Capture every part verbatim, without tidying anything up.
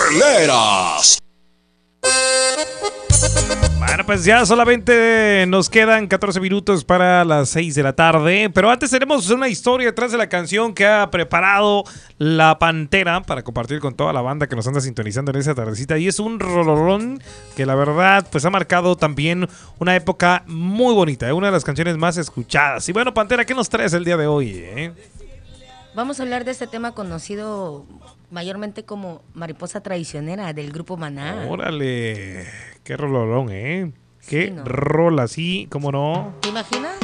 Carreras. Bueno, pues ya solamente nos quedan catorce minutos para las seis de la tarde, pero antes tenemos una historia detrás de la canción que ha preparado La Pantera para compartir con toda la banda que nos anda sintonizando en esa tardecita, y es un rolorón que la verdad pues ha marcado también una época muy bonita, ¿eh? Una de las canciones más escuchadas. Y bueno, Pantera, ¿qué nos traes el día de hoy? Eh? Vamos a hablar de este tema conocido mayormente como Mariposa Traicionera del grupo Maná. Órale, qué rolorón, ¿eh? Qué Sí, ¿no? rol así, ¿cómo no? ¿Te imaginas?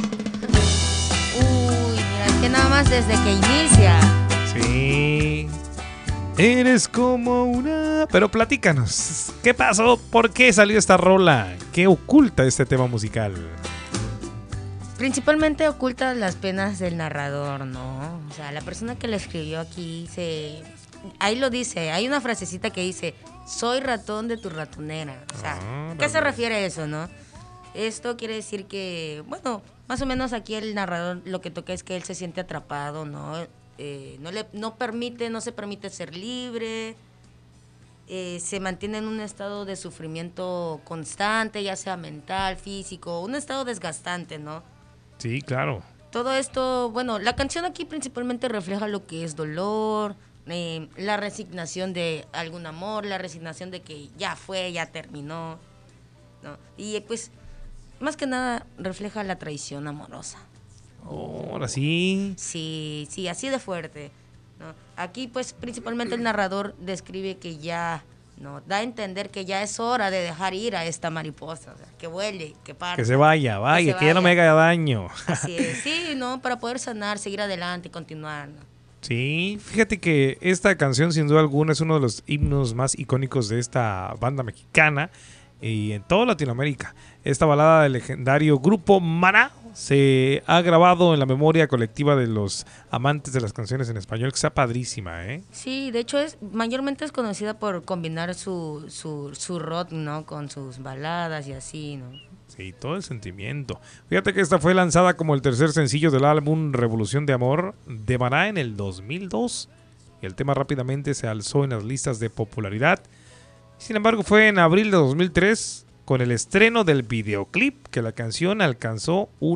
Uy, mira, es que nada más desde que inicia. Sí. Eres como una... Pero platícanos, ¿qué pasó? ¿Por qué salió esta rola? ¿Qué oculta este tema musical? Principalmente oculta las penas del narrador, ¿no? O sea, la persona que lo escribió aquí se... Ahí lo dice, hay una frasecita que dice, soy ratón de tu ratonera. O sea, Ah, ¿qué se dale. refiere a eso, no? Esto quiere decir que, bueno, más o menos aquí el narrador lo que toca es que él se siente atrapado, ¿no? Eh, no le no permite, no se permite ser libre, eh, se mantiene en un estado de sufrimiento constante, ya sea mental, físico, un estado desgastante, ¿no? Sí, claro. Todo esto, bueno, la canción aquí principalmente refleja lo que es dolor, eh, la resignación de algún amor, la resignación de que ya fue, ya terminó, ¿no? Y eh, pues, más que nada, refleja la traición amorosa. Ahora sí. Sí, sí, así de fuerte, ¿no? Aquí, pues, principalmente el narrador describe que ya, ¿no? Da a entender que ya es hora de dejar ir a esta mariposa, o sea, que vuele, que parta. Que se vaya, vaya, se que ya no me vaya. haga daño. Así es, sí, ¿no? Para poder sanar, seguir adelante y continuar, ¿no? Sí, fíjate que esta canción sin duda alguna es uno de los himnos más icónicos de esta banda mexicana y en toda Latinoamérica. Esta balada del legendario grupo Maná se ha grabado en la memoria colectiva de los amantes de las canciones en español, que está padrísima, ¿eh? Sí, de hecho es mayormente es conocida por combinar su, su, su rock, ¿no? Con sus baladas y así, ¿no? Sí, todo el sentimiento. Fíjate que esta fue lanzada como el tercer sencillo del álbum Revolución de Amor de Maná en el dos mil dos. Y el tema rápidamente se alzó en las listas de popularidad. Sin embargo, fue en abril de dos mil tres, con el estreno del videoclip, que la canción alcanzó un